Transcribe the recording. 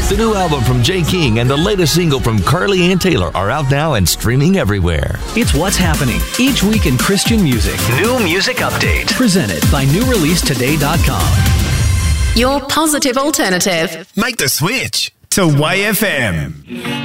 The new album from Jay King and the latest single from Carly Ann Taylor are out now and streaming everywhere. It's what's happening each week in Christian music. New Music Update. Presented by NewReleaseToday.com. Your positive alternative. Make the switch to YFM.